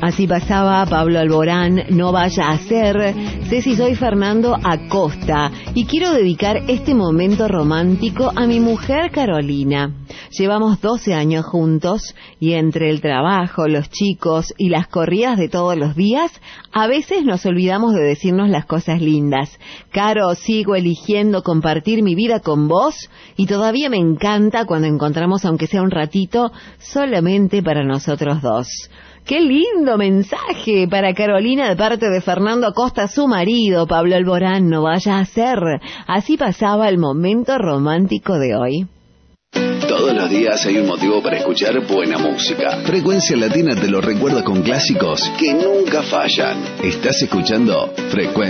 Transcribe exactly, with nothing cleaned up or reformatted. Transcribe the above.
Así pasaba Pablo Alborán, No vaya a ser. Ceci, soy Fernando Acosta y quiero dedicar este momento romántico a mi mujer Carolina. Llevamos doce años juntos y entre el trabajo, los chicos y las corridas de todos los días, a veces nos olvidamos de decirnos las cosas lindas. Caro, sigo eligiendo compartir mi vida con vos y todavía me encanta cuando encontramos, aunque sea un ratito, solamente para nosotros dos. ¡Qué lindo mensaje para Carolina de parte de Fernando Acosta, su marido, Pablo Alborán! No vaya a ser. Así pasaba el momento romántico de hoy. Todos los días hay un motivo para escuchar buena música. Frecuencia Latina te lo recuerda con clásicos que nunca fallan. Estás escuchando Frecuencia